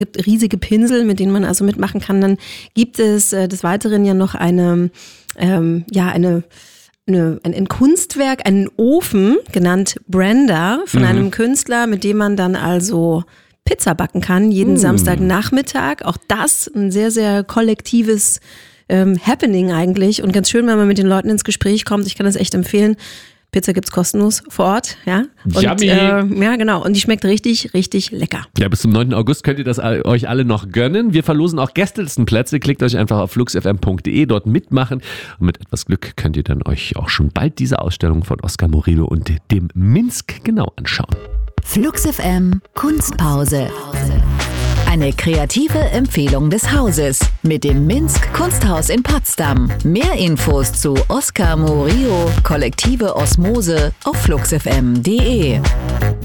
gibt riesige Pinsel, mit denen man also mitmachen kann. Dann gibt es des Weiteren ja noch ein Kunstwerk, einen Ofen, genannt Brenda, von einem Künstler, mit dem man dann also Pizza backen kann, jeden Samstagnachmittag. Auch das ein sehr, sehr kollektives Happening eigentlich und ganz schön, wenn man mit den Leuten ins Gespräch kommt. Ich kann das echt empfehlen. Pizza gibt's kostenlos vor Ort, ja. Und, Yummy. Ja, genau. Und die schmeckt richtig, richtig lecker. Ja, bis zum 9. August könnt ihr das euch alle noch gönnen. Wir verlosen auch Gästelistenplätze. Klickt euch einfach auf fluxfm.de, dort mitmachen. Und mit etwas Glück könnt ihr dann euch auch schon bald diese Ausstellung von Oskar Murillo und dem Minsk genau anschauen. Flux FM Kunstpause. Eine kreative Empfehlung des Hauses mit dem Minsk Kunsthaus in Potsdam. Mehr Infos zu Oskar Murillo, Kollektive Osmose auf fluxfm.de.